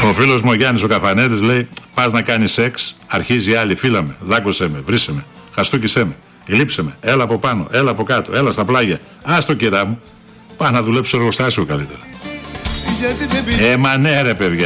Ο φίλος μου ο Γιάννης ο Καφανέτης λέει: πας να κάνεις σεξ, αρχίζει η άλλη, φύλα με, δάκωσέ με, βρίσε με, χαστούκισέ με, γλύψε με, έλα από πάνω, έλα από κάτω, έλα στα πλάγια. Άστο κυρά μου, πάω να δουλέψω εργοστάσιο καλύτερα. Μα ναι ρε παιδιά.